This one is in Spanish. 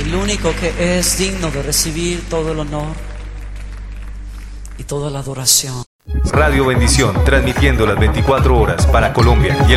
el único que es digno de recibir todo el honor y toda la adoración. Radio Bendición, transmitiendo las 24 horas para Colombia y